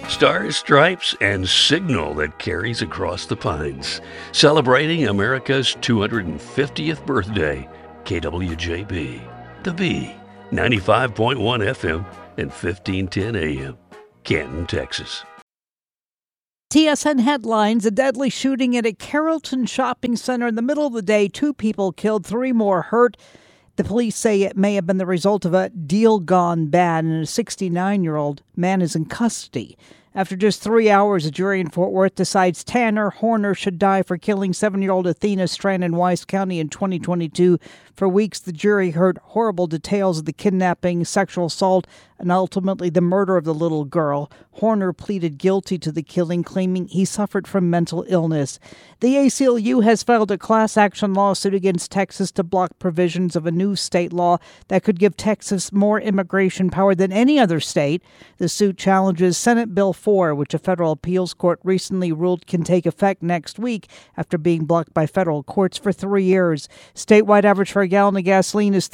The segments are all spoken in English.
Stars, stripes, and signal that carries across the pines. Celebrating America's 250th birthday, KWJB. The B, 95.1 FM and 1510 AM. Canton, Texas. TSN headlines: a deadly shooting at a Carrollton shopping center in the middle of the day. 2 people killed, 3 more hurt. The police say it may have been the result of a deal gone bad, and a 69-year-old man is in custody. After just 3 hours, a jury in Fort Worth decides Tanner Horner should die for killing 7-year-old Athena Strand in Wise County in 2022. For weeks, the jury heard horrible details of the kidnapping, sexual assault, and ultimately the murder of the little girl. Horner pleaded guilty to the killing, claiming he suffered from mental illness. The ACLU has filed a class action lawsuit against Texas to block provisions of a new state law that could give Texas more immigration power than any other state. The suit challenges Senate Bill 4, which a federal appeals court recently ruled can take effect next week after being blocked by federal courts for 3 years. Statewide average for a gallon of gasoline is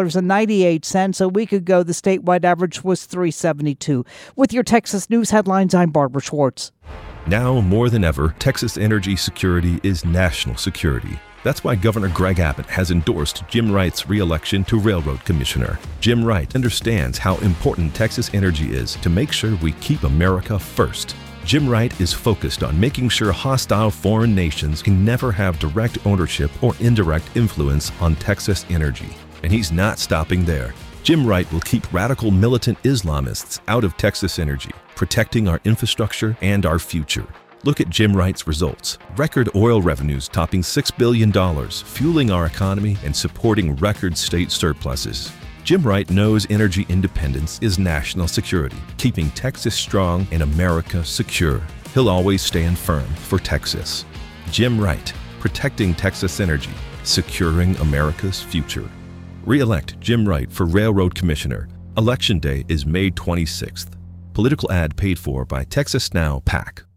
$3.98. A week ago, the statewide average was $3.72. With your Texas News headlines, I'm Barbara Schwartz. Now more than ever, Texas energy security is national security. That's why Governor Greg Abbott has endorsed Jim Wright's re-election to Railroad Commissioner. Jim Wright understands how important Texas energy is to make sure we keep America first. Jim Wright is focused on making sure hostile foreign nations can never have direct ownership or indirect influence on Texas energy. And he's not stopping there. Jim Wright will keep radical militant Islamists out of Texas energy, protecting our infrastructure and our future. Look at Jim Wright's results. Record oil revenues topping $6 billion, fueling our economy and supporting record state surpluses. Jim Wright knows energy independence is national security, keeping Texas strong and America secure. He'll always stand firm for Texas. Jim Wright, protecting Texas energy, securing America's future. Re-elect Jim Wright for Railroad Commissioner. Election Day is May 26th. Political ad paid for by Texas Now PAC.